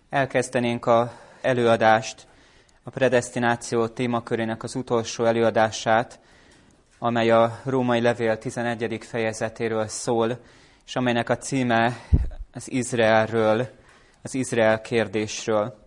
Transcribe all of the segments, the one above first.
Elkezdenénk az előadást, a predesztináció témakörének az utolsó előadását, amely a Római Levél 11. fejezetéről szól, és amelynek a címe az Izraelről, az Izrael kérdésről.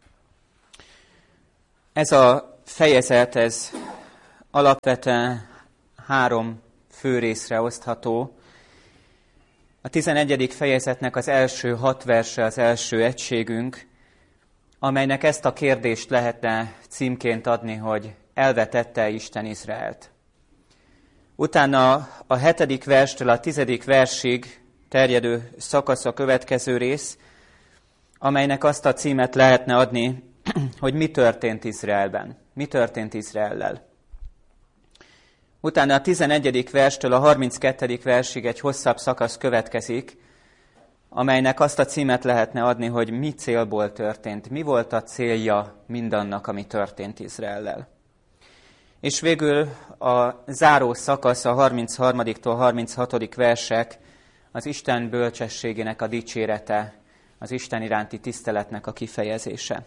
Ez a fejezet, ez alapvetően 3 fő részre osztható. A 11. fejezetnek az első 6 verse az első egységünk, amelynek ezt a kérdést lehetne címként adni, hogy elvetette Isten Izraelt. Utána a 7. verstől a 10. versig terjedő szakasz a következő rész, amelynek azt a címet lehetne adni, hogy mi történt Izraelben, mi történt Izraellel. Utána a 11. verstől a 32. versig egy hosszabb szakasz következik, amelynek azt a címet lehetne adni, hogy mi célból történt, mi volt a célja mindannak, ami történt Izraellel. És végül a záró szakasz, a 33-tól 36. versek, az Isten bölcsességének a dicsérete, az Isten iránti tiszteletnek a kifejezése.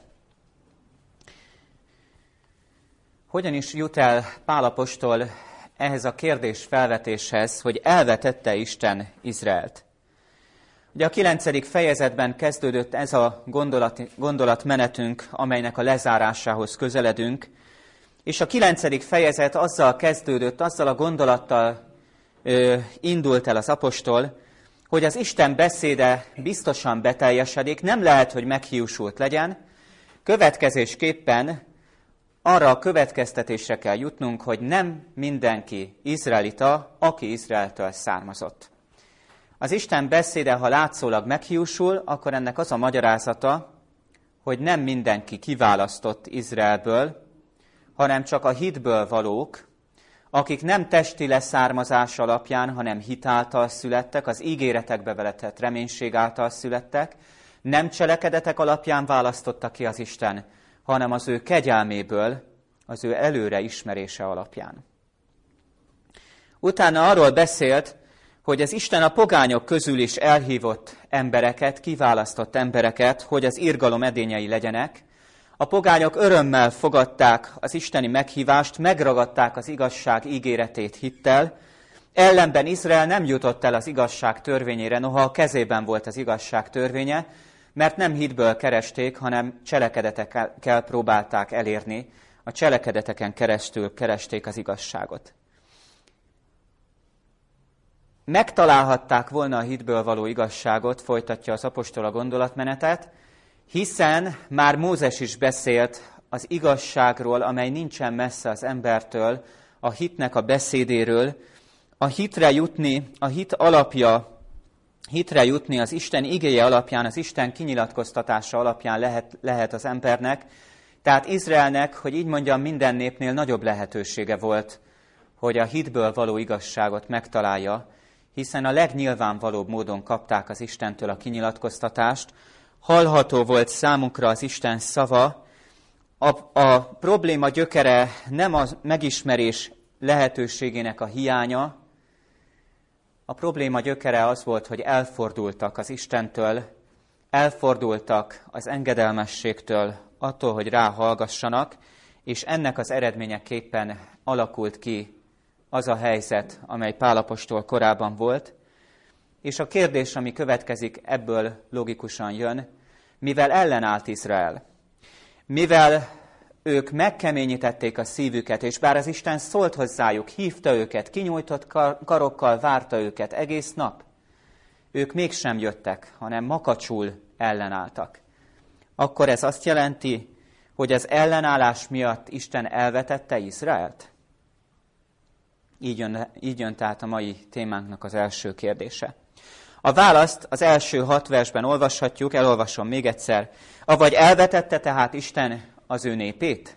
Hogyan is jut el Pál apostol ehhez a kérdés felvetéshez, hogy elvetette Isten Izraelt? Ugye a 9. fejezetben kezdődött ez a gondolatmenetünk, amelynek a lezárásához közeledünk, és a 9. fejezet azzal kezdődött, azzal a gondolattal indult el az apostol, hogy az Isten beszéde biztosan beteljesedik, nem lehet, hogy meghiúsult legyen, következésképpen arra a következtetésre kell jutnunk, hogy nem mindenki izraelita, aki Izraeltől származott. Az Isten beszéde, ha látszólag meghiúsul, akkor ennek az a magyarázata, hogy nem mindenki kiválasztott Izraelből, hanem csak a hitből valók, akik nem testi leszármazás alapján, hanem hit által születtek, az ígéretekbe veletett reménység által születtek, nem cselekedetek alapján választotta ki az Isten, hanem az ő kegyelméből, az ő előre ismerése alapján. Utána arról beszélt, hogy az Isten a pogányok közül is elhívott embereket, kiválasztott embereket, hogy az irgalom edényei legyenek. A pogányok örömmel fogadták az isteni meghívást, megragadták az igazság ígéretét hittel, ellenben Izrael nem jutott el az igazság törvényére, noha a kezében volt az igazság törvénye, mert nem hitből keresték, hanem cselekedetekkel próbálták elérni, a cselekedeteken keresztül keresték az igazságot. Megtalálhatták volna a hitből való igazságot, folytatja az apostol a gondolatmenetet, hiszen már Mózes is beszélt az igazságról, amely nincsen messze az embertől, a hitnek a beszédéről, a hitre jutni, a hit alapja, hitre jutni az Isten igéje alapján, az Isten kinyilatkoztatása alapján lehet az embernek, tehát Izraelnek, hogy így mondjam, minden népnél nagyobb lehetősége volt, hogy a hitből való igazságot megtalálja, hiszen a legnyilvánvalóbb módon kapták az Istentől a kinyilatkoztatást, hallható volt számukra az Isten szava, a probléma gyökere nem a megismerés lehetőségének a hiánya, a probléma gyökere az volt, hogy elfordultak az Istentől, elfordultak az engedelmességtől, attól, hogy ráhallgassanak, és ennek az eredményeképpen alakult ki az a helyzet, amely Pál apostol korában volt, és a kérdés, ami következik, ebből logikusan jön, mivel ellenállt Izrael, mivel ők megkeményítették a szívüket, és bár az Isten szólt hozzájuk, hívta őket, kinyújtott karokkal várta őket egész nap, ők mégsem jöttek, hanem makacsul ellenálltak. Akkor ez azt jelenti, hogy az ellenállás miatt Isten elvetette Izraelt? Így jön tehát a mai témánknak az első kérdése. A választ az első 6 versben olvashatjuk, elolvasom még egyszer. Avagy elvetette tehát Isten az ő népét?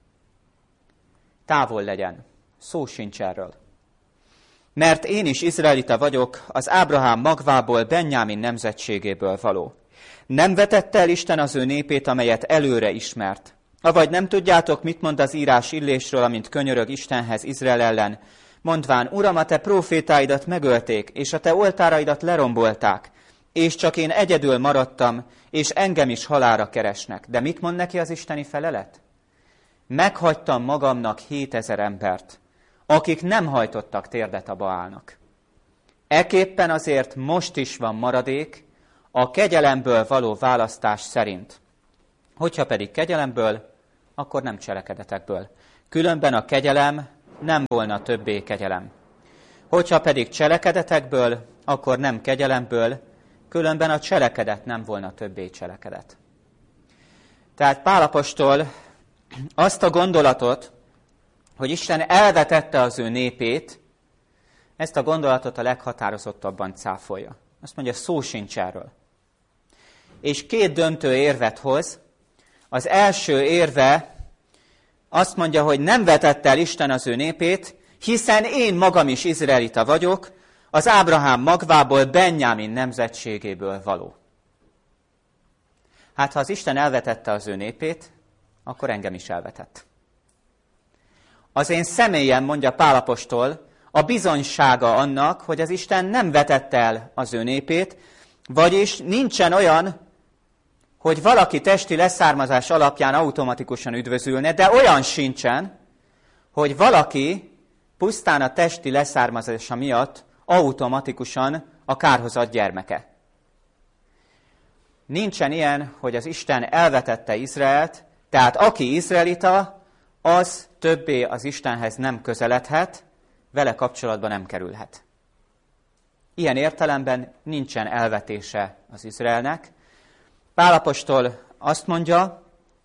Távol legyen, szó sincs erről. Mert én is izraelita vagyok, az Ábrahám magvából, Benjámin nemzetségéből való. Nem vetette el Isten az ő népét, amelyet előre ismert. Avagy nem tudjátok, mit mond az írás Illésről, amint könyörög Istenhez Izrael ellen, mondván, Uram, a te prófétáidat megölték, és a te oltáraidat lerombolták. és csak én egyedül maradtam, és engem is halálra keresnek. De mit mond neki az isteni felelet? Meghagytam magamnak 7000 embert, akik nem hajtottak térdet a Baálnak. Ekképpen azért most is van maradék a kegyelemből való választás szerint. Hogyha pedig kegyelemből, akkor nem cselekedetekből. Különben a kegyelem nem volna többé kegyelem. Hogyha pedig cselekedetekből, akkor nem kegyelemből, különben a cselekedet nem volna többé cselekedet. Tehát Pál apostol azt a gondolatot, hogy Isten elvetette az ő népét, ezt a gondolatot a leghatározottabban cáfolja. Azt mondja, szó sincs erről. És 2 döntő érvet hoz. Az első érve azt mondja, hogy nem vetette el Isten az ő népét, hiszen én magam is izraelita vagyok, az Ábrahám magvából, Benjámin nemzetségéből való. Hát ha az Isten elvetette az ő népét, akkor engem is elvetett. Az én személyem, mondja Pál apostol, a bizonysága annak, hogy az Isten nem vetette el az ő népét, vagyis nincsen olyan, hogy valaki testi leszármazás alapján automatikusan üdvözülne, de olyan sincsen, hogy valaki pusztán a testi leszármazása miatt automatikusan a kárhozat gyermeke. Nincsen ilyen, hogy az Isten elvetette Izraelt, tehát aki izraelita, az többé az Istenhez nem közeledhet, vele kapcsolatba nem kerülhet. Ilyen értelemben nincsen elvetése az Izraelnek. Pál apostol azt mondja,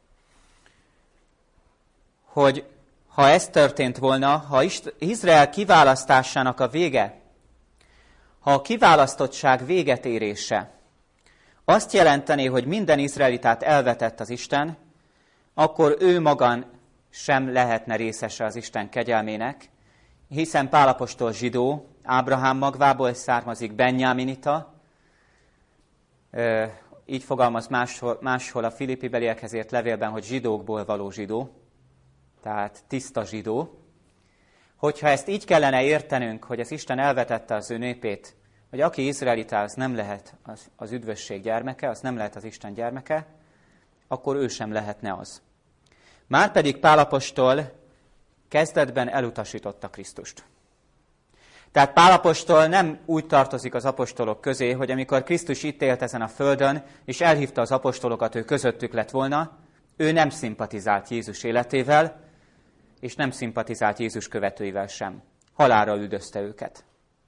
hogy ha ez történt volna, ha Izrael kiválasztásának a vége, ha a kiválasztottság véget érése azt jelenteni, hogy minden izraelitát elvetett az Isten, akkor ő maga sem lehetne részese az Isten kegyelmének, hiszen Pál apostol zsidó, Ábrahám magvából származik, benjáminita, így fogalmaz máshol a Filippi beliekhez írt levélben, hogy zsidókból való zsidó, tehát tiszta zsidó. Hogyha ezt így kellene értenünk, hogy az Isten elvetette az ő népét, hogy aki izraelita, az nem lehet az üdvösség gyermeke, az nem lehet az Isten gyermeke, akkor ő sem lehetne az. Márpedig Pál apostol kezdetben elutasította Krisztust. Tehát Pál apostol nem úgy tartozik az apostolok közé, hogy amikor Krisztus itt élt ezen a földön, és elhívta az apostolokat, ő közöttük lett volna, ő nem szimpatizált Jézus életével, és nem szimpatizált Jézus követőivel sem. Halálra üldözte őket.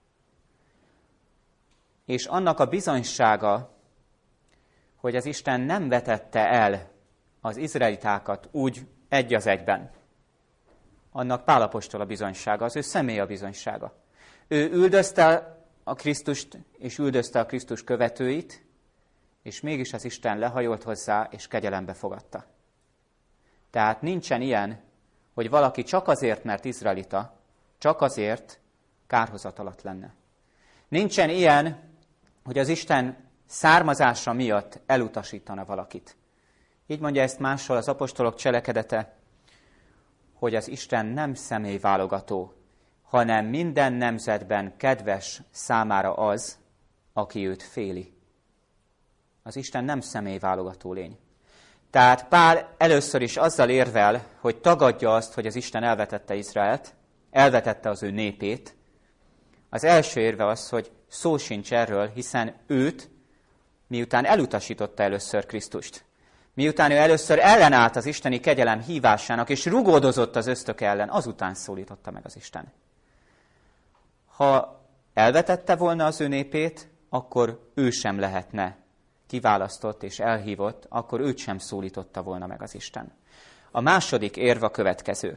És annak a bizonysága, hogy az Isten nem vetette el az izraelitákat úgy egy az egyben, annak Pál apostol a bizonysága, az ő személy a bizonysága. Ő üldözte a Krisztust, és üldözte a Krisztus követőit, és mégis az Isten lehajolt hozzá, és kegyelembe fogadta. Tehát nincsen ilyen, hogy valaki csak azért, mert izraelita, csak azért kárhozat alatt lenne. Nincsen ilyen, hogy az Isten származása miatt elutasítana valakit. Így mondja ezt máshol az apostolok cselekedete, hogy az Isten nem személyválogató, hanem minden nemzetben kedves számára az, aki őt féli. Az Isten nem személyválogató lény. Tehát Pál először is azzal érvel, hogy tagadja azt, hogy az Isten elvetette Izraelt, elvetette az ő népét. Az első érve az, hogy szó sincs erről, hiszen őt, miután elutasította először Krisztust, miután ő először ellenállt az isteni kegyelem hívásának, és rugódozott az ösztök ellen, azután szólította meg az Isten. Ha elvetette volna az ő népét, akkor ő sem lehetne kiválasztott és elhívott, akkor őt sem szólította volna meg az Isten. A második érv a következő.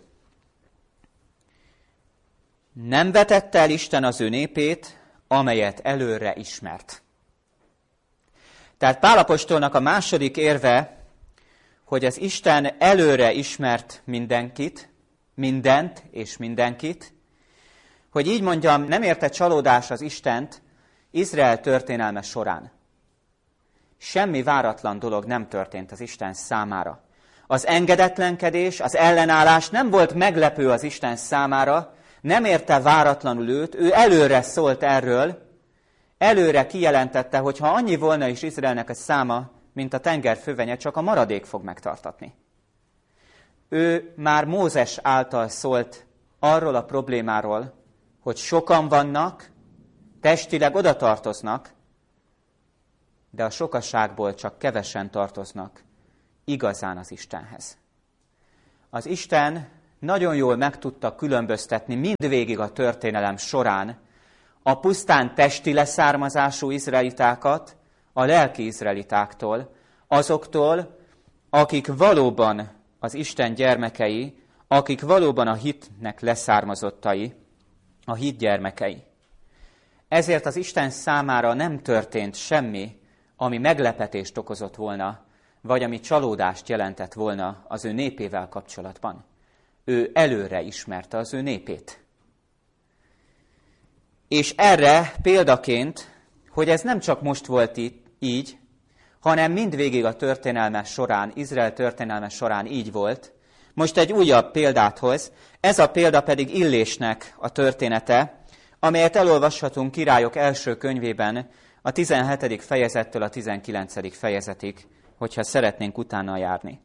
Nem vetette el Isten az ő népét, amelyet előre ismert. Tehát Pál apostolnak a második érve, hogy az Isten előre ismert mindenkit, mindent és mindenkit, hogy így mondjam, nem érte csalódás az Istent Izrael történelme során. Semmi váratlan dolog nem történt az Isten számára. Az engedetlenkedés, az ellenállás nem volt meglepő az Isten számára, nem érte váratlanul őt, ő előre szólt erről, Előre kijelentette, hogy ha annyi volna is Izraelnek a száma, mint a tenger fövenye, csak a maradék fog megtartatni. Ő már Mózes által szólt arról a problémáról, hogy sokan vannak, testileg oda tartoznak, de a sokaságból csak kevesen tartoznak igazán az Istenhez. Az Isten nagyon jól meg tudta különböztetni mindvégig a történelem során a pusztán testi leszármazású izraelitákat a lelki izraelitáktól, azoktól, akik valóban az Isten gyermekei, akik valóban a hitnek leszármazottai, a hit gyermekei. Ezért az Isten számára nem történt semmi, ami meglepetést okozott volna, vagy ami csalódást jelentett volna az ő népével kapcsolatban. Ő előre ismerte az ő népét. És erre példaként, hogy ez nem csak most volt így, hanem mindvégig a történelme során, Izrael történelme során így volt. Most egy újabb példát hoz, ez a példa pedig Illésnek a története, amelyet elolvashatunk Királyok első könyvében a 17. fejezettől a 19. fejezetig, hogyha szeretnénk utána járni.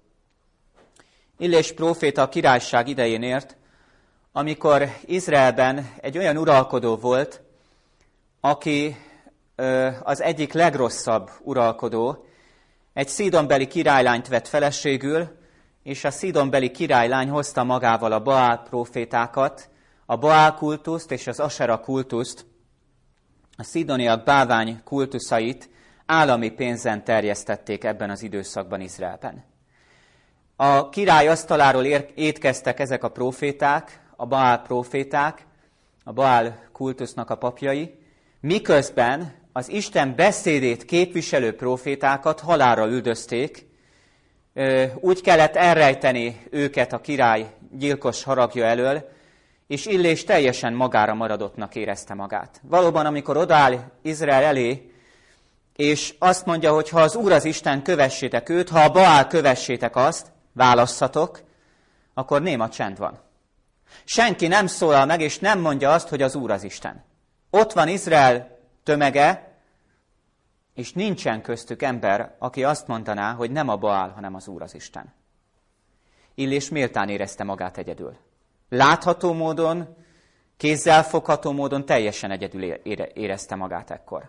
Illés próféta a királyság idején ért, amikor Izraelben egy olyan uralkodó volt, aki az egyik legrosszabb uralkodó, egy szídonbeli királylányt vett feleségül, és a szídonbeli királylány hozta magával a Baál prófétákat, a Baál kultuszt és az Asera kultuszt, a szídoniak bálvány kultuszait állami pénzen terjesztették ebben az időszakban Izraelben. A király asztaláról étkeztek ezek a próféták, a Baál próféták, a Baál kultusznak a papjai, miközben az Isten beszédét képviselő prófétákat halálra üldözték, úgy kellett elrejteni őket a király gyilkos haragja elől, és Illés teljesen magára maradottnak érezte magát. Valóban, amikor odaáll Izrael elé, és azt mondja, hogy ha az Úr az Isten, kövessétek őt, ha a Baál, kövessétek azt, válasszatok, akkor néma csend van. Senki nem szólal meg, és nem mondja azt, hogy az Úr az Isten. Ott van Izrael tömege, és nincsen köztük ember, aki azt mondaná, hogy nem a Baál, hanem az Úr az Isten. Illés méltán érezte magát egyedül. Látható módon, kézzelfogható módon teljesen egyedül érezte magát ekkor.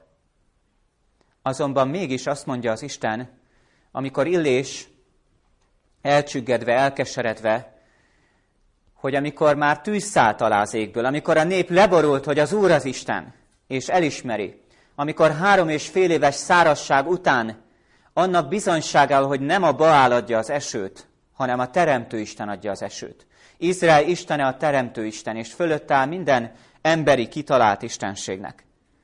Azonban mégis azt mondja az Isten, amikor Illés elcsüggedve, elkeseredve, hogy amikor már tűz szállt alá az égből, amikor a nép leborult, hogy az Úr az Isten, és elismeri, amikor 3,5 éves szárazság után annak bizonyságával, hogy nem a Baál adja az esőt, hanem a Teremtő Isten adja az esőt. Izrael Istene a Teremtő Isten, és fölött áll minden emberi kitalált istenségnek.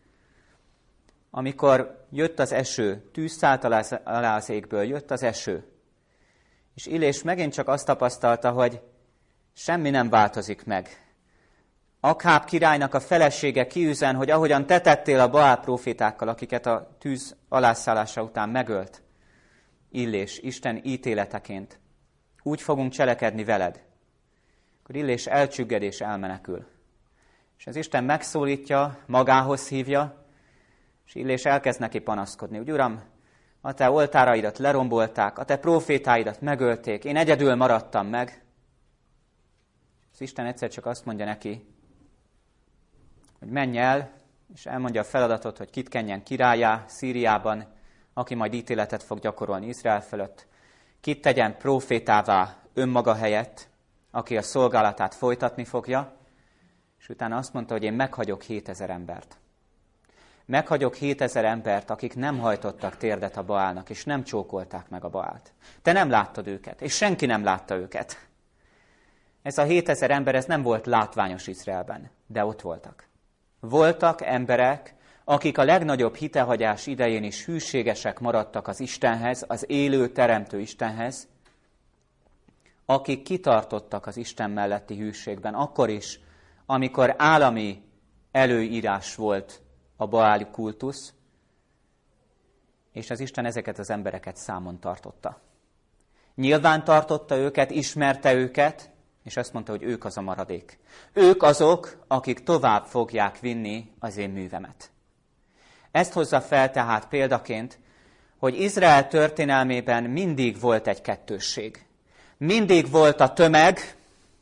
Amikor jött az eső, tűz szállt alá az égből, jött az eső, és Illés megint csak azt tapasztalta, hogy semmi nem változik meg. Akháb királynak a felesége kiüzen, hogy ahogyan te tettél a Baál prófétákkal, akiket a tűz alászállása után megölt, Illés Isten ítéleteként, úgy fogunk cselekedni veled. Akkor Illés elcsügged és elmenekül. És az Isten megszólítja, magához hívja, és Illés elkezd neki panaszkodni, hogy Uram, a te oltáraidat lerombolták, a te prófétáidat megölték, én egyedül maradtam meg. Az Isten egyszer csak azt mondja neki, hogy menj el, és elmondja a feladatot, hogy kit kenjen királlyá Szíriában, aki majd ítéletet fog gyakorolni Izrael fölött, kit tegyen prófétává önmaga helyett, aki a szolgálatát folytatni fogja, és utána azt mondta, hogy én meghagyok 7000 embert. Meghagyok 7000 embert, akik nem hajtottak térdet a Baálnak, és nem csókolták meg a Baált. Te nem láttad őket, és senki nem látta őket. Ez a 7000 ember, ez nem volt látványos Izraelben, de ott voltak. Voltak emberek, akik a legnagyobb hitehagyás idején is hűségesek maradtak az Istenhez, az élő, teremtő Istenhez, akik kitartottak az Isten melletti hűségben, akkor is, amikor állami előírás volt a Baál kultusz, és az Isten ezeket az embereket számon tartotta. Nyilván tartotta őket, ismerte őket, és azt mondta, hogy ők az a maradék. Ők azok, akik tovább fogják vinni az én művemet. Ezt hozza fel tehát példaként, hogy Izrael történelmében mindig volt egy kettősség. Mindig volt a tömeg,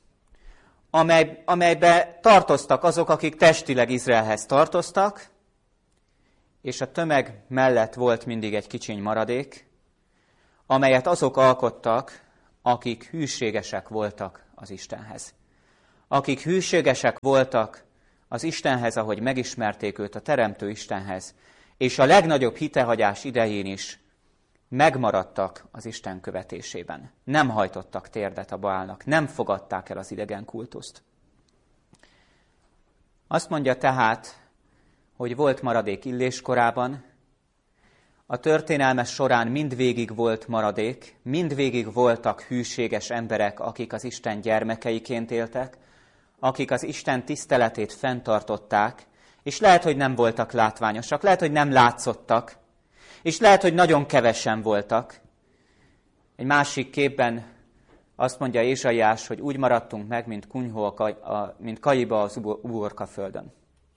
amelybe tartoztak azok, akik testileg Izraelhez tartoztak, és a tömeg mellett volt mindig egy kicsiny maradék, amelyet azok alkottak, akik hűségesek voltak az Istenhez. Akik hűségesek voltak az Istenhez, ahogy megismerték őt, a Teremtő Istenhez, és a legnagyobb hitehagyás idején is megmaradtak az Isten követésében. Nem hajtottak térdet a Baálnak, nem fogadták el az idegen kultuszt. Azt mondja tehát, hogy volt maradék Illés korában, a történelme során mindvégig volt maradék, mindvégig voltak hűséges emberek, akik az Isten gyermekeiként éltek, akik az Isten tiszteletét fenntartották, és lehet, hogy nem voltak látványosak, lehet, hogy nem látszottak, és lehet, hogy nagyon kevesen voltak. Egy másik képben azt mondja Ézsaiás, hogy úgy maradtunk meg, mint kunyhó, mint Kajiba az uborka földön.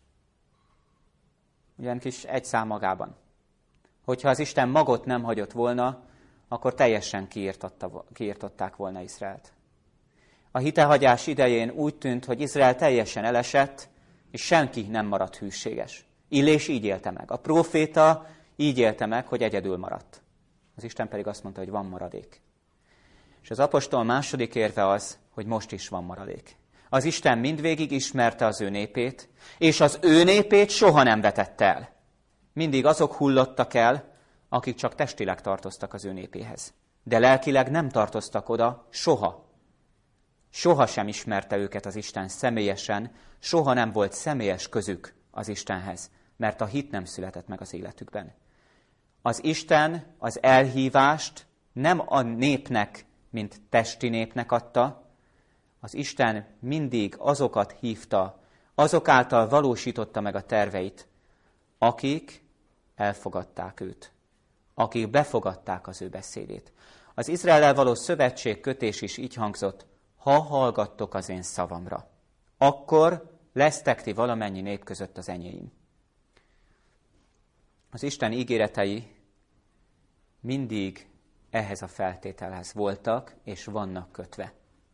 Ugyan kis egy szám magában. Hogyha az Isten magot nem hagyott volna, akkor teljesen kiirtották volna Izraelt. A hitehagyás idején úgy tűnt, hogy Izrael teljesen elesett, és senki nem maradt hűséges. Illés így élte meg. A próféta így élte meg, hogy egyedül maradt. Az Isten pedig azt mondta, hogy van maradék. És az apostol második érve az, hogy most is van maradék. Az Isten mindvégig ismerte az ő népét, és az ő népét soha nem vetette el. Mindig azok hullottak el, akik csak testileg tartoztak az ő népéhez. De lelkileg nem tartoztak oda soha. Soha sem ismerte őket az Isten személyesen, soha nem volt személyes közük az Istenhez, mert a hit nem született meg az életükben. Az Isten az elhívást nem a népnek, mint testi népnek adta, az Isten mindig azokat hívta, azok által valósította meg a terveit, akik elfogadták őt, akik befogadták az ő beszédét. Az Izraellel való szövetségkötés is így hangzott, ha hallgattok az én szavamra, akkor lesztek ti valamennyi nép között az enyém. Az Isten ígéretei mindig ehhez a feltételhez voltak és vannak kötve.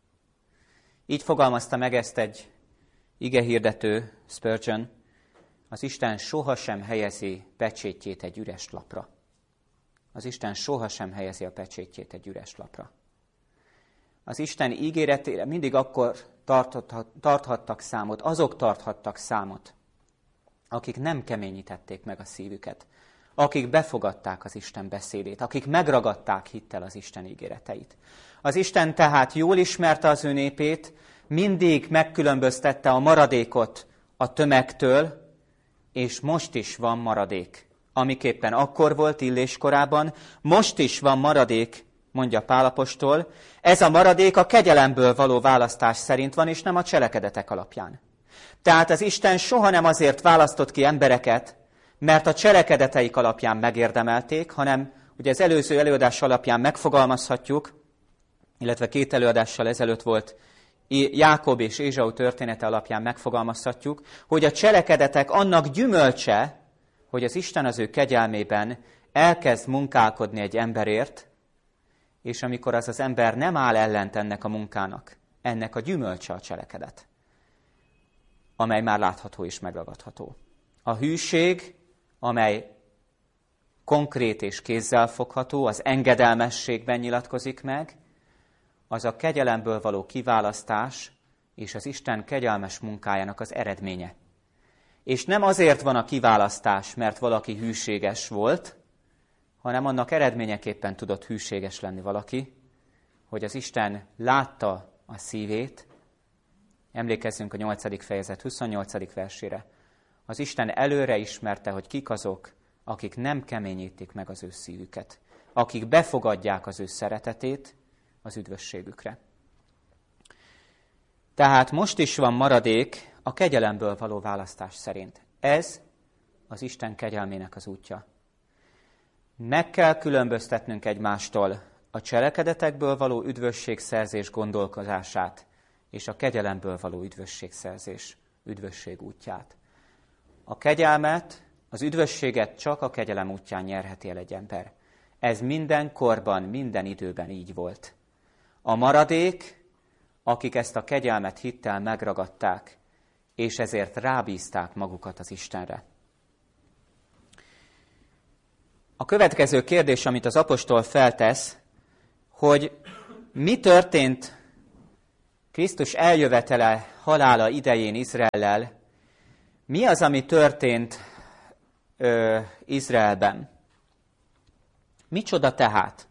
Így fogalmazta meg ezt egy igehirdető, Spurgeon, az Isten sohasem helyezi pecsétjét egy üres lapra. Az Isten sohasem helyezi a pecsétjét egy üres lapra. Az Isten ígéretére mindig akkor tarthattak számot, azok tarthattak számot, akik nem keményítették meg a szívüket, akik befogadták az Isten beszédét, akik megragadták hittel az Isten ígéreteit. Az Isten tehát jól ismerte az ő népét, mindig megkülönböztette a maradékot a tömegtől, és most is van maradék. Amiképpen akkor volt Illés korában, most is van maradék, mondja Pál apostol. Ez a maradék a kegyelemből való választás szerint van, és nem a cselekedetek alapján. Tehát az Isten soha nem azért választott ki embereket, mert a cselekedeteik alapján megérdemelték, hanem ugye az előző előadás alapján megfogalmazhatjuk, illetve 2 előadással ezelőtt volt Jákob és Ézsau története alapján megfogalmazhatjuk, hogy a cselekedetek annak gyümölcse, hogy az Isten az ő kegyelmében elkezd munkálkodni egy emberért, és amikor az az ember nem áll ellent ennek a munkának, ennek a gyümölcse a cselekedet, amely már látható és megragadható. A hűség, amely konkrét és kézzelfogható, az engedelmességben nyilatkozik meg, az a kegyelemből való kiválasztás és az Isten kegyelmes munkájának az eredménye. És nem azért van a kiválasztás, mert valaki hűséges volt, hanem annak eredményeképpen tudott hűséges lenni valaki, hogy az Isten látta a szívét. Emlékezzünk a 8. fejezet 28. versére. Az Isten előre ismerte, hogy kik azok, akik nem keményítik meg az ő szívüket, akik befogadják az ő szeretetét az üdvösségükre. Tehát most is van maradék a kegyelemből való választás szerint. Ez az Isten kegyelmének az útja. Meg kell különböztetnünk egymástól a cselekedetekből való üdvösségszerzés gondolkozását és a kegyelemből való üdvösségszerzés üdvösség útját. A kegyelmet Az üdvösséget csak a kegyelem útján nyerheti el egy ember. Ez minden korban, minden időben így volt. A maradék, akik ezt a kegyelmet hittel megragadták, és ezért rábízták magukat az Istenre. A következő kérdés, amit az apostol feltesz, hogy mi történt Krisztus eljövetele, halála idején Izraellel, mi az, ami történt Izraelben? Micsoda tehát?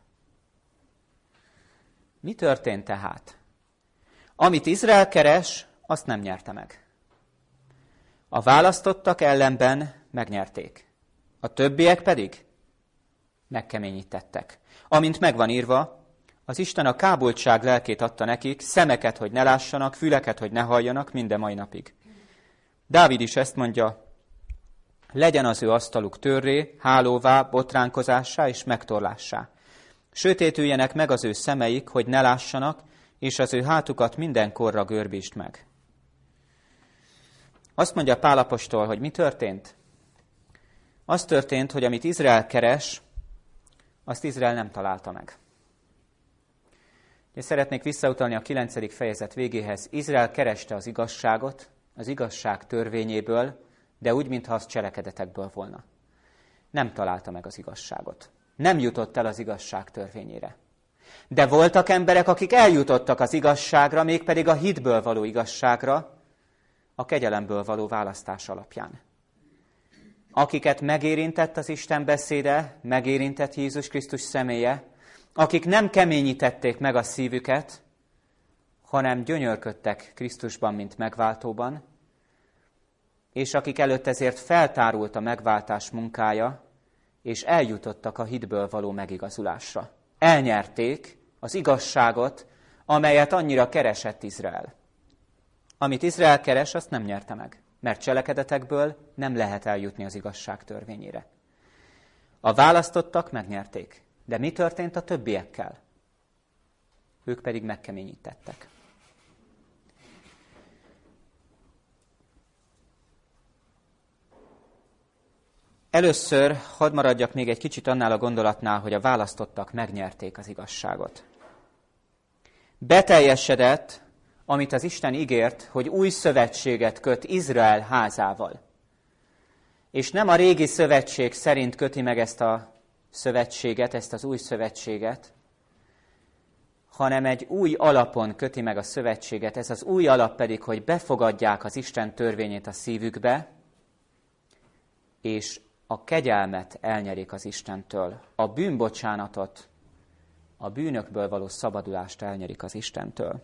Mi történt tehát? Amit Izrael keres, azt nem nyerte meg. A választottak ellenben megnyerték. A többiek pedig megkeményítettek. Amint megvan írva, az Isten a kábultság lelkét adta nekik, szemeket, hogy ne lássanak, füleket, hogy ne halljanak, minden mai napig. Dávid is ezt mondja, legyen az ő asztaluk törré, hálóvá, botránkozássá és megtorlássá. Sötétüljenek meg az ő szemeik, hogy ne lássanak, és az ő hátukat mindenkorra görbítsd meg. Azt mondja Pál apostol, hogy mi történt? Az történt, hogy amit Izrael keres, azt Izrael nem találta meg. Én szeretnék visszautalni a 9. fejezet végéhez. Izrael kereste az igazságot, az igazság törvényéből, de úgy, mintha az cselekedetekből volna. Nem találta meg az igazságot. Nem jutott el az igazság törvényére. De voltak emberek, akik eljutottak az igazságra, mégpedig a hitből való igazságra, a kegyelemből való választás alapján. Akiket megérintett az Isten beszéde, megérintett Jézus Krisztus személye, akik nem keményítették meg a szívüket, hanem gyönyörködtek Krisztusban, mint megváltóban, és akik előtt ezért feltárult a megváltás munkája, és eljutottak a hitből való megigazulásra. Elnyerték az igazságot, amelyet annyira keresett Izrael. Amit Izrael keres, azt nem nyerte meg, mert cselekedetekből nem lehet eljutni az igazság törvényére. A választottak megnyerték, de mi történt a többiekkel? Ők pedig megkeményítettek. Először hadd maradjak még egy kicsit annál a gondolatnál, hogy a választottak megnyerték az igazságot. Beteljesedett, amit az Isten ígért, hogy új szövetséget köt Izrael házával. És nem a régi szövetség szerint köti meg ezt a szövetséget, ezt az új szövetséget, hanem egy új alapon köti meg a szövetséget. Ez az új alap pedig, hogy befogadják az Isten törvényét a szívükbe, és a kegyelmet elnyerik az Istentől, a bűnbocsánatot, a bűnökből való szabadulást elnyerik az Istentől.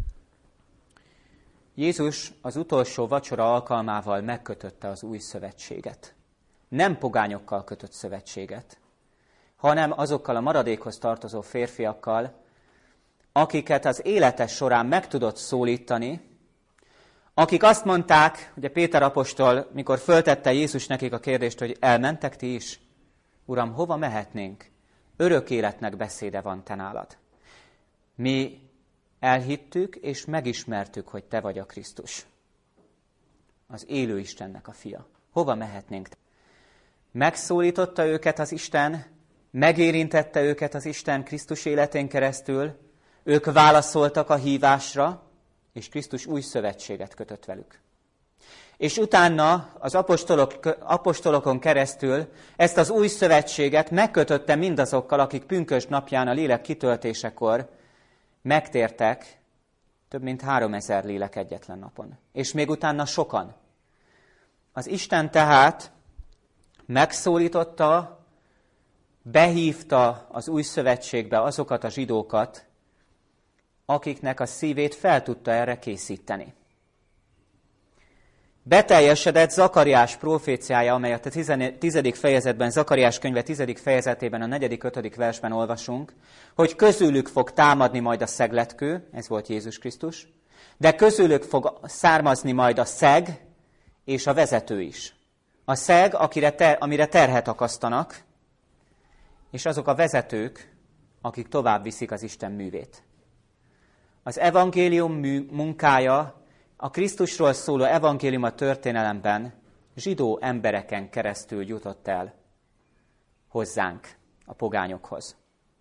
Jézus az utolsó vacsora alkalmával megkötötte az új szövetséget. Nem pogányokkal kötött szövetséget, hanem azokkal a maradékhoz tartozó férfiakkal, akiket az élete során meg tudott szólítani, akik azt mondták, ugye Péter apostol, mikor föltette Jézus nekik a kérdést, hogy elmentek ti is? Uram, hova mehetnénk? Örök életnek beszéde van te nálad. Mi elhittük és megismertük, hogy te vagy a Krisztus. Az élő Istennek a fia. Hova mehetnénk? Megszólította őket az Isten, megérintette őket az Isten Krisztus életén keresztül, ők válaszoltak a hívásra, és Krisztus új szövetséget kötött velük. És utána az apostolokon keresztül ezt az új szövetséget megkötötte mindazokkal, akik pünkösd napján a lélek kitöltésekor megtértek, több mint 3000 lélek egyetlen napon. És még utána sokan. Az Isten tehát megszólította, behívta az új szövetségbe azokat a zsidókat, akiknek a szívét fel tudta erre készíteni. Beteljesedett Zakariás proféciája, amelyet a 10. fejezetben, Zakariás könyve 10. fejezetében, a 4.-5. versben olvasunk, hogy közülük fog támadni majd a szegletkő, ez volt Jézus Krisztus, de közülük fog származni majd a szeg és a vezető is. A szeg, amire terhet akasztanak, és azok a vezetők, akik tovább viszik az Isten művét. Az evangélium munkája, a Krisztusról szóló evangélium a történelemben zsidó embereken keresztül jutott el hozzánk, a pogányokhoz.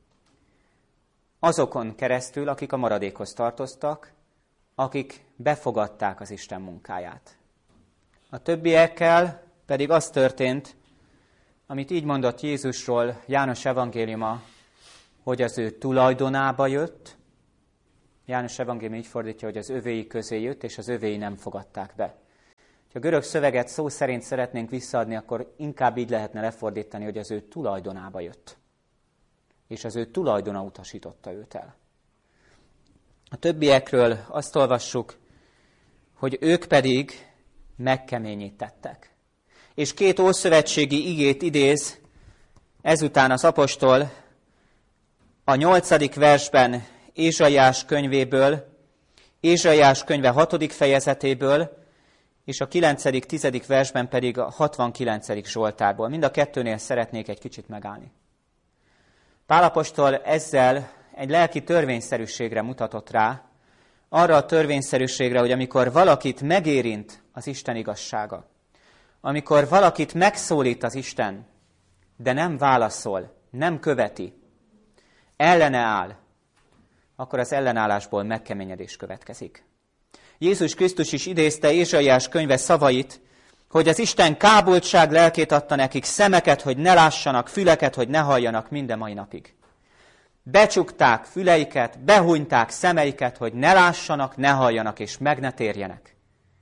Azokon keresztül, akik a maradékhoz tartoztak, akik befogadták az Isten munkáját. A többiekkel pedig az történt, amit így mondott Jézusról János evangéliuma, hogy az ő tulajdonába jött. János evangélium így fordítja, hogy az övéi közé jött, és az övéi nem fogadták be. Ha a görög szöveget szó szerint szeretnénk visszaadni, akkor inkább így lehetne lefordítani, hogy az ő tulajdonába jött. És az ő tulajdona utasította őt el. A többiekről azt olvassuk, hogy ők pedig megkeményítettek. És 2 ószövetségi igét idéz ezután az apostol a 8. versben Ézsaiás könyvéből, Ézsaiás könyve 6. fejezetéből, és a 9.-10. versben pedig a 69. Zsoltárból. Mind a kettőnél szeretnék egy kicsit megállni. Pál apostol ezzel egy lelki törvényszerűségre mutatott rá, arra a törvényszerűségre, hogy amikor valakit megérint az Isten igazsága, amikor valakit megszólít az Isten, de nem válaszol, nem követi, ellene áll, akkor az ellenállásból megkeményedés következik. Jézus Krisztus is idézte Ézsaiás könyve szavait, hogy az Isten kábultság lelkét adta nekik, szemeket, hogy ne lássanak, füleket, hogy ne halljanak minden mai napig. Becsukták füleiket, behúnyták szemeiket, hogy ne lássanak, ne halljanak, és meg ne térjenek.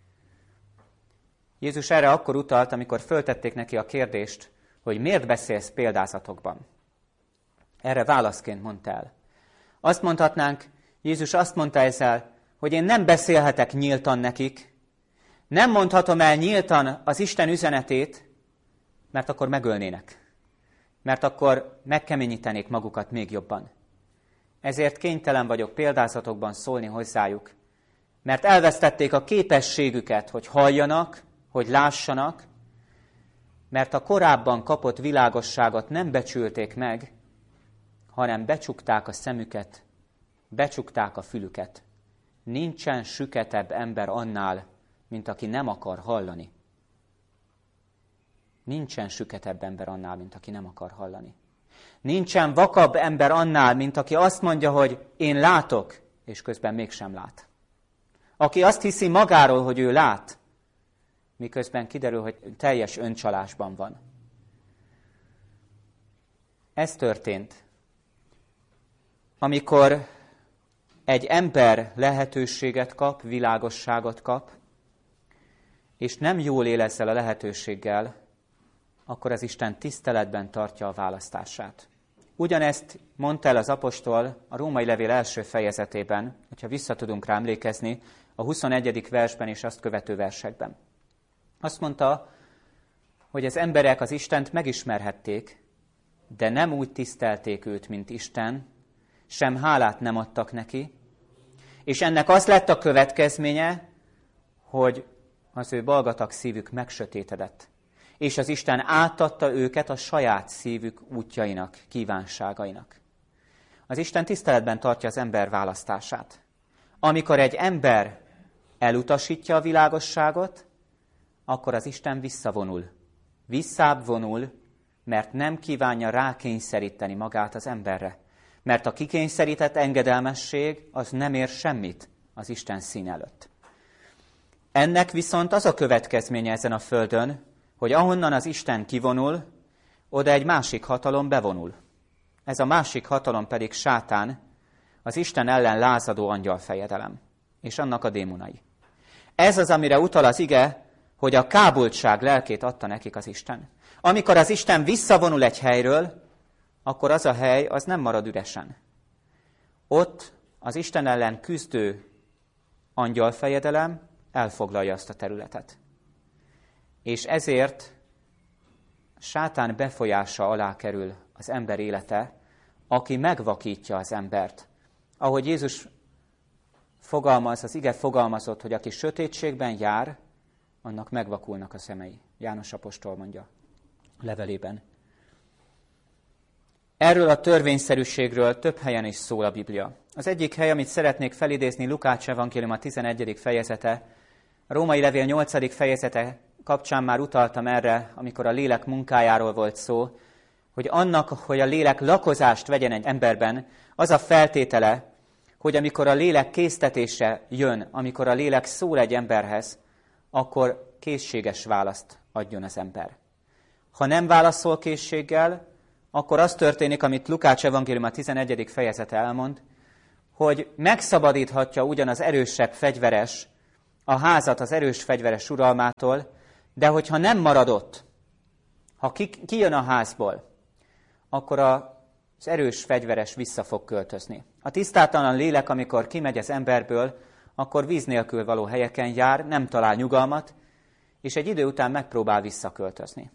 Jézus erre akkor utalt, amikor föltették neki a kérdést, hogy miért beszélsz példázatokban. Erre válaszként mondta el. Azt mondhatnánk, Jézus azt mondta ezzel, hogy én nem beszélhetek nyíltan nekik, nem mondhatom el nyíltan az Isten üzenetét, mert akkor megölnének. Mert akkor megkeményítenék magukat még jobban. Ezért kénytelen vagyok példázatokban szólni hozzájuk, mert elvesztették a képességüket, hogy halljanak, hogy lássanak, mert a korábban kapott világosságot nem becsülték meg, hanem becsukták a szemüket, becsukták a fülüket. Nincsen süketebb ember annál, mint aki nem akar hallani. Nincsen süketebb ember annál, mint aki nem akar hallani. Nincsen vakabb ember annál, mint aki azt mondja, hogy én látok, és közben mégsem lát. Aki azt hiszi magáról, hogy ő lát, miközben kiderül, hogy teljes öncsalásban van. Ez történt, amikor egy ember lehetőséget kap, világosságot kap, és nem jól él ezzel a lehetőséggel, akkor az Isten tiszteletben tartja a választását. Ugyanezt mondta el az apostol a római levél első fejezetében, hogyha vissza tudunk rá emlékezni, a 21. versben és azt követő versekben. Azt mondta, hogy az emberek az Istent megismerhették, de nem úgy tisztelték őt, mint Isten, sem hálát nem adtak neki, és ennek az lett a következménye, hogy az ő balgatag szívük megsötétedett, és az Isten átadta őket a saját szívük útjainak, kívánságainak. Az Isten tiszteletben tartja az ember választását. Amikor egy ember elutasítja a világosságot, akkor az Isten visszavonul. Visszább vonul, mert nem kívánja rákényszeríteni magát az emberre. Mert a kikényszerített engedelmesség az nem ér semmit az Isten szín előtt. Ennek viszont az a következménye ezen a földön, hogy ahonnan az Isten kivonul, oda egy másik hatalom bevonul. Ez a másik hatalom pedig Sátán, az Isten ellen lázadó angyalfejedelem, és annak a démonai. Ez az, amire utal az ige, hogy a kábultság lelkét adta nekik az Isten. Amikor az Isten visszavonul egy helyről, akkor az a hely az nem marad üresen. Ott az Isten ellen küzdő angyalfejedelem elfoglalja azt a területet. És ezért Sátán befolyása alá kerül az ember élete, aki megvakítja az embert. Ahogy Jézus fogalmaz, az ige fogalmazott, hogy aki sötétségben jár, annak megvakulnak a szemei. János apostol mondja levelében. Erről a törvényszerűségről több helyen is szól a Biblia. Az egyik hely, amit szeretnék felidézni, Lukács evangélium a 11. fejezete, a római levél 8. fejezete kapcsán már utaltam erre, amikor a lélek munkájáról volt szó, hogy annak, hogy a lélek lakozást vegyen egy emberben, az a feltétele, hogy amikor a lélek késztetése jön, amikor a lélek szól egy emberhez, akkor készséges választ adjon az ember. Ha nem válaszol készséggel, akkor az történik, amit Lukács evangélium a 11. fejezete elmond, hogy megszabadíthatja ugyan az erősebb fegyveres a házat az erős fegyveres uralmától, de hogyha nem marad ott, ha kijön a házból, akkor az erős fegyveres vissza fog költözni. A tisztátalan lélek, amikor kimegy az emberből, akkor víz nélkül való helyeken jár, nem talál nyugalmat, és egy idő után megpróbál visszaköltözni.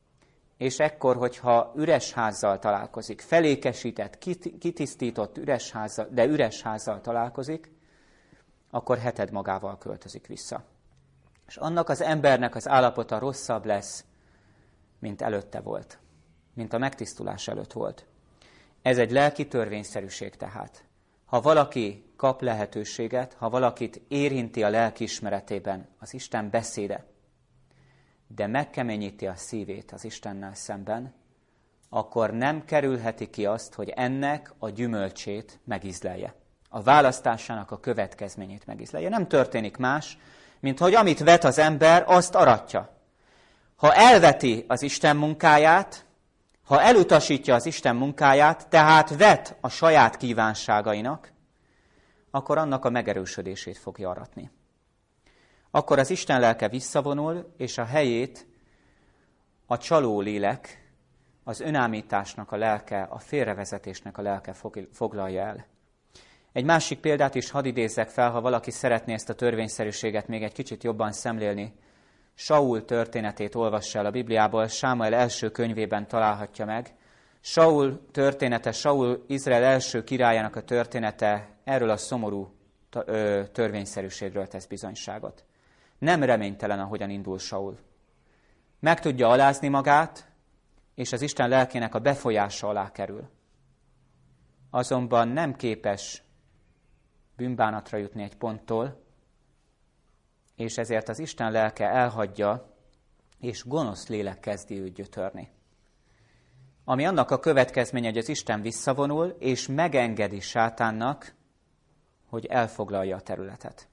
És ekkor, hogyha üres házzal találkozik, felékesített, kitisztított üres házzal, de üres házzal találkozik, akkor heted magával költözik vissza. És annak az embernek az állapota rosszabb lesz, mint előtte volt, mint a megtisztulás előtt volt. Ez egy lelki törvényszerűség tehát. Ha valaki kap lehetőséget, ha valakit érinti a lelkiismeretében az Isten beszéde, de megkeményíti a szívét az Istennel szemben, akkor nem kerülheti ki azt, hogy ennek a gyümölcsét megízlelje. A választásának a következményét megízlelje. Nem történik más, mint hogy amit vet az ember, azt aratja. Ha elveti az Isten munkáját, ha elutasítja az Isten munkáját, tehát vet a saját kívánságainak, akkor annak a megerősödését fogja aratni. Akkor az Isten lelke visszavonul, és a helyét a csaló lélek, az önállításnak a lelke, a félrevezetésnek a lelke foglalja el. Egy másik példát is hadd idézzek fel, ha valaki szeretné ezt a törvényszerűséget még egy kicsit jobban szemlélni. Saul történetét olvassa el a Bibliából, Sámuel első könyvében találhatja meg. Saul története, Saul Izrael első királyának a története erről a szomorú törvényszerűségről tesz bizonyságot. Nem reménytelen, ahogyan indul Saul. Meg tudja alázni magát, és az Isten lelkének a befolyása alá kerül. Azonban nem képes bűnbánatra jutni egy ponttól, és ezért az Isten lelke elhagyja, és gonosz lélek kezdi őt gyötörni. Ami annak a következménye, hogy az Isten visszavonul, és megengedi sátánnak, hogy elfoglalja a területet.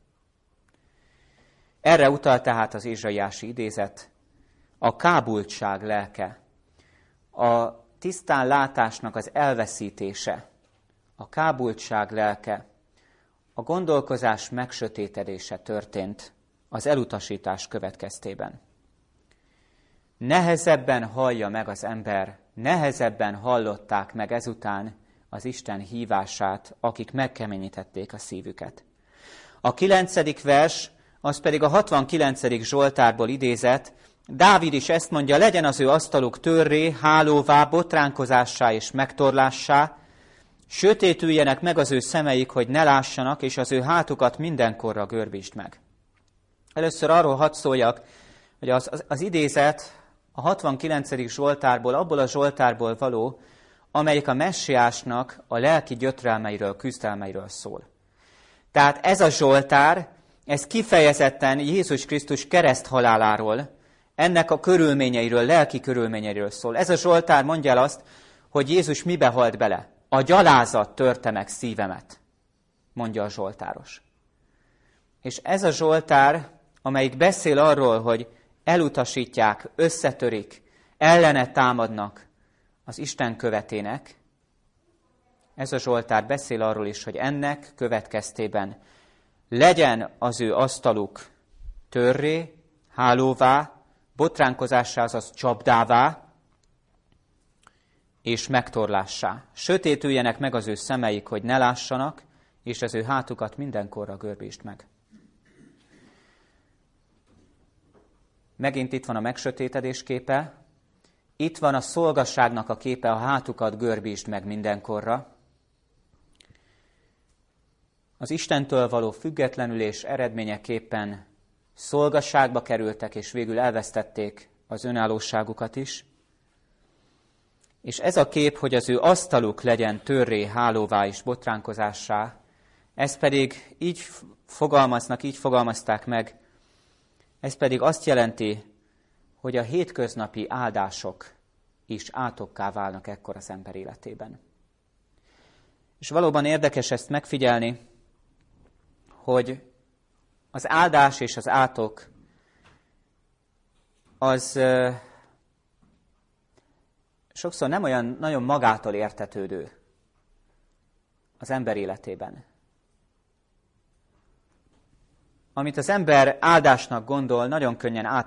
Erre utal tehát az ézsaiási idézet, a kábultság lelke, a tisztán látásnak az elveszítése, a kábultság lelke, a gondolkozás megsötétedése történt az elutasítás következtében. Nehezebben hallja meg az ember, nehezebben hallották meg ezután az Isten hívását, akik megkeményítették a szívüket. A 9. vers, az pedig a 69. Zsoltárból idézett, Dávid is ezt mondja, legyen az ő asztaluk törré, hálóvá, botránkozássá és megtorlássá, sötétüljenek meg az ő szemeik, hogy ne lássanak, és az ő hátukat mindenkorra görbítsd meg. Először arról hadd szóljak, hogy az idézet a 69. Zsoltárból, abból a Zsoltárból való, amelyik a messiásnak a lelki gyötrelmeiről, küzdelmeiről szól. Tehát ez a Zsoltár, ez kifejezetten Jézus Krisztus kereszthaláláról, ennek a körülményeiről, lelki körülményeiről szól. Ez a Zsoltár mondja el azt, hogy Jézus mibe halt bele. A gyalázat törte meg szívemet, mondja a zsoltáros. És ez a Zsoltár, amelyik beszél arról, hogy elutasítják, összetörik, ellene támadnak az Isten követének, ez a Zsoltár beszél arról is, hogy ennek következtében legyen az ő asztaluk törré, hálóvá, botránkozássá, azaz csapdává, és megtorlássá. Sötétüljenek meg az ő szemeik, hogy ne lássanak, és az ő hátukat mindenkorra görbítsd meg. Megint itt van a megsötétedés képe, itt van a szolgasságnak a képe, a hátukat görbítsd meg mindenkorra. Az Istentől való függetlenülés eredményeképpen szolgasságba kerültek, és végül elvesztették az önállóságukat is. És ez a kép, hogy az ő asztaluk legyen törré, hálóvá és botránkozássá, ez pedig így fogalmazták meg, ez pedig azt jelenti, hogy a hétköznapi áldások is átokká válnak ekkor az ember életében. És valóban érdekes ezt megfigyelni, hogy az áldás és az átok az sokszor nem olyan nagyon magától értetődő az ember életében. Amit az ember áldásnak gondol, nagyon könnyen